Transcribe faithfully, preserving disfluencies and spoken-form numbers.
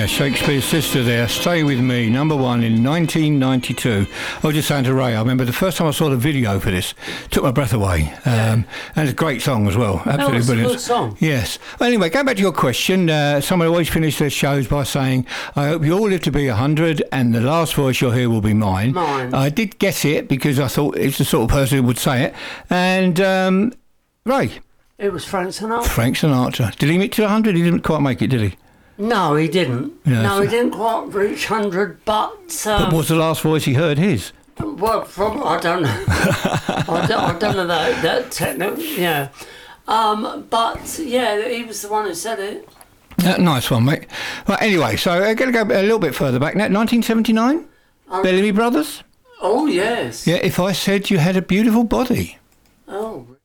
Shakespeare's Sister there, Stay With Me, number one in nineteen ninety-two. I was just saying to Ray, I remember the first time I saw the video for this, took my breath away. Yeah. Um, and it's a great song as well, absolutely no, it's brilliant. a good song. Yes. Well, anyway, going back to your question, uh, someone always finishes their shows by saying, I hope you all live to be one hundred and the last voice you'll hear will be mine. Mine. I did guess it because I thought it's the sort of person who would say it. And um, Ray. It was Frank Sinatra. Frank Sinatra. Did he make to one hundred? He didn't quite make it, did he? No, he didn't. Yeah, no, so- he didn't quite reach one hundred, but... Um, But was the last voice he heard his? Well, from, I don't know. I, don't, I don't know that, that technical... Yeah. Um, but, yeah, he was the one who said it. Uh, nice one, mate. Well, anyway, so I'm going to go a little bit further back now. nineteen seventy-nine? Um, Bellamy Brothers? Oh, yes. Yeah, If I Said You Had a Beautiful Body. Oh,